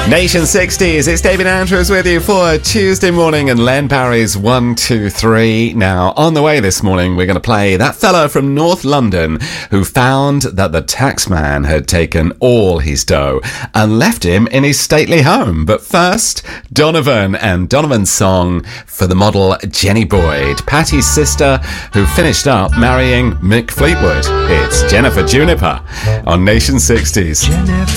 Nation 60s, it's David Andrews with you for Tuesday morning and Len Barry's 1, 2, 3. Now, on the way this morning, we're going to play that fella from North London who found that the taxman had taken all his dough and left him in his stately home. But first, Donovan and Donovan's song for the model Jenny Boyd, Patty's sister who finished up marrying Mick Fleetwood. It's Jennifer Juniper on Nation 60s.